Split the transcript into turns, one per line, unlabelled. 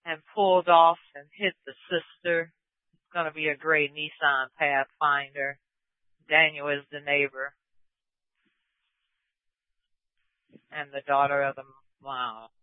and pulled off and hit the sister. It's going to be a gray Nissan Pathfinder. Daniel is the neighbor and the daughter of the, wow.